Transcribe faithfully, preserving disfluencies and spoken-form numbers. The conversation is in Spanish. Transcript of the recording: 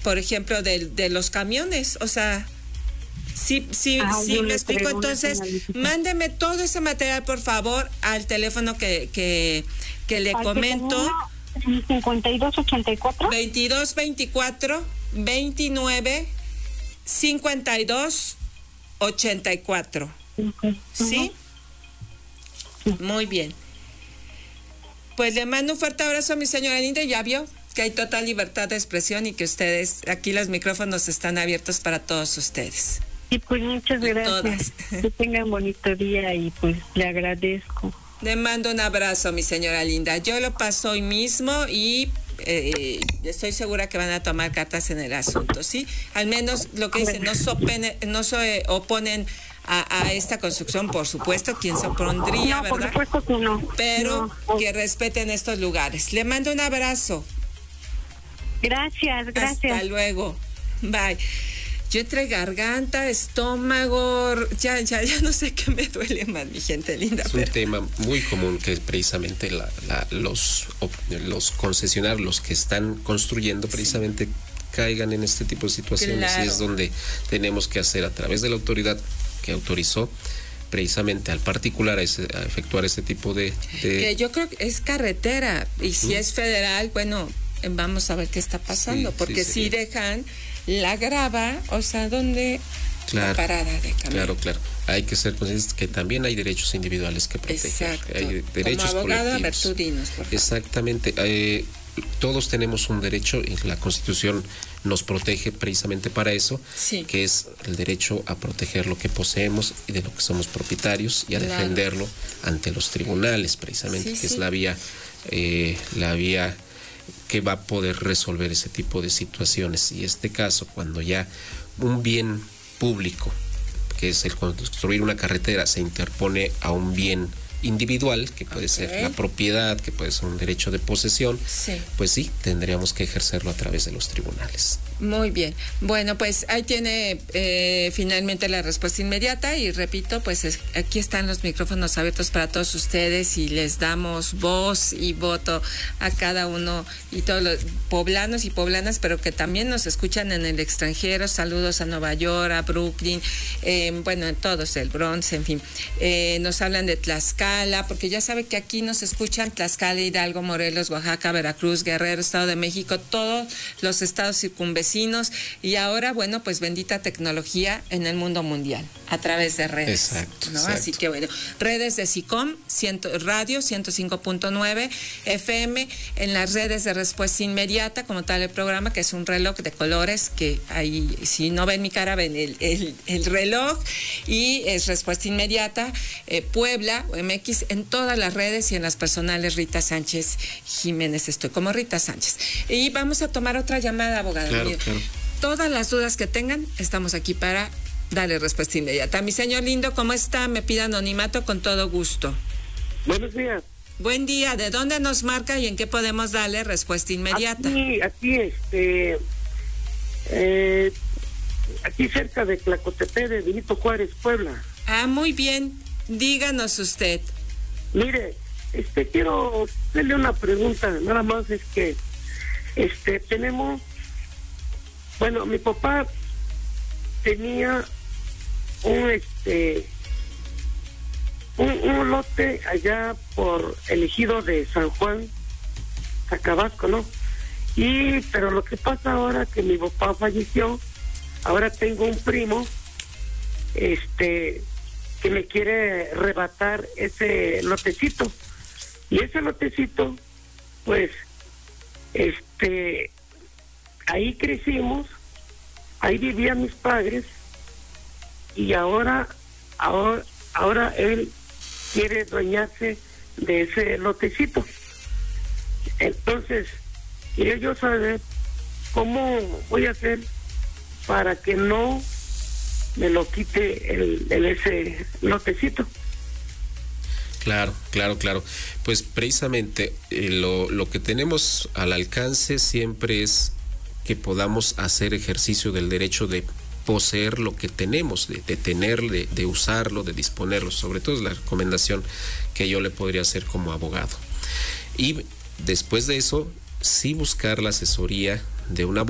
por ejemplo, de, de los camiones, o sea, sí, sí, Ah, sí, yo me le explico. traigo una Entonces, señalecita. mándeme todo ese material, por favor, al teléfono que, que, que le Al que comento. tenía, cincuenta y dos ochenta y cuatro. veintidós veinticuatro veintinueve cincuenta y dos ochenta y cuatro. Okay. ¿Sí? Sí. Muy bien. Pues le mando un fuerte abrazo a mi señora linda. Ya vio que hay total libertad de expresión y que ustedes, aquí los micrófonos están abiertos para todos ustedes. Y pues muchas Y gracias. todas. Que tengan bonito día y pues le agradezco. Le mando un abrazo, mi señora linda. Yo lo paso hoy mismo y eh, estoy segura que van a tomar cartas en el asunto, ¿sí? Al menos lo que dicen, no se opone, no se oponen a, a esta construcción, por supuesto, quien se opondría, No, por ¿verdad? supuesto que no. Pero No. que respeten estos lugares. Le mando un abrazo. Gracias, gracias. Hasta luego. Bye. Yo entre garganta, estómago, ya, ya, ya no sé qué me duele más, mi gente linda. Es pero... un tema muy común que precisamente la, la, los, los concesionarios, los que están construyendo precisamente, sí, caigan en este tipo de situaciones. Claro. Y es donde tenemos que hacer a través de la autoridad que autorizó precisamente al particular a, ese, a efectuar este tipo de, de... Que yo creo que es carretera y si ¿Mm? es federal, bueno, vamos a ver qué está pasando, sí, porque sí, si dejan la grava, o sea, ¿dónde? Claro, la parada de camión. Claro, claro. Hay que ser conscientes que también hay derechos individuales que proteger. Exacto. Hay derechos Como abogada, colectivos. A ver, tú dinos, por favor. Exactamente. Eh, todos tenemos un derecho y la Constitución nos protege precisamente para eso, sí, que es el derecho a proteger lo que poseemos y de lo que somos propietarios y a claro. defenderlo ante los tribunales, precisamente, sí, que sí. es la vía, eh, la vía que va a poder resolver ese tipo de situaciones. Y este caso, cuando ya un bien público, que es el construir una carretera, se interpone a un bien individual, que puede okay. ser la propiedad, que puede ser un derecho de posesión, sí. pues sí, tendríamos que ejercerlo a través de los tribunales. Muy bien. Bueno, pues ahí tiene eh, finalmente la respuesta inmediata y repito, pues es, aquí están los micrófonos abiertos para todos ustedes y les damos voz y voto a cada uno y todos los poblanos y poblanas, pero que también nos escuchan en el extranjero. Saludos a Nueva York, a Brooklyn, eh, bueno, en todos, el Bronx, en fin. Eh, nos hablan de Tlaxcala, porque ya sabe que aquí nos escuchan Tlaxcala, Hidalgo, Morelos, Oaxaca, Veracruz, Guerrero, Estado de México, todos los estados circunvecinos. Y ahora, bueno, pues bendita tecnología en el mundo mundial a través de redes. Exacto, ¿no? exacto. Así que bueno, redes de SICOM, radio ciento cinco punto nueve F M, en las redes de respuesta inmediata, como tal el programa, que es un reloj de colores, que ahí, si no ven mi cara, ven el, el, el reloj, y es respuesta inmediata, eh, Puebla, o M X, en todas las redes y en las personales Rita Sánchez Jiménez, estoy como Rita Sánchez. Y vamos a tomar otra llamada, abogada. Claro, claro. Todas las dudas que tengan, estamos aquí para darle respuesta inmediata. Mi señor lindo, ¿cómo está? Me pide anonimato con todo gusto. Buenos días. Buen día. ¿De dónde nos marca y en qué podemos darle respuesta inmediata? Aquí, aquí, este, eh, aquí cerca de Tlacotepec, de Benito Juárez, Puebla. Ah, muy bien. Díganos usted. Mire, este, quiero hacerle una pregunta. Nada más es que, este, tenemos, bueno, mi papá tenía un, este, un, un lote allá por el ejido de San Juan, Zacabasco, ¿no? Y, pero lo que pasa ahora que mi papá falleció, ahora tengo un primo, este, que me quiere arrebatar ese lotecito. Y ese lotecito, pues, este, ahí crecimos, ahí vivían mis padres, y ahora, ahora, ahora él quiere adueñarse de ese lotecito. Entonces, quiero yo saber cómo voy a hacer para que no me lo quite el, el ese lotecito. Claro, claro, claro. Pues precisamente eh, lo, lo que tenemos al alcance siempre es que podamos hacer ejercicio del derecho de poseer lo que tenemos, de, de tener, de, de usarlo, de disponerlo. Sobre todo es la recomendación que yo le podría hacer como abogado. Y después de eso, sí buscar la asesoría de un abogado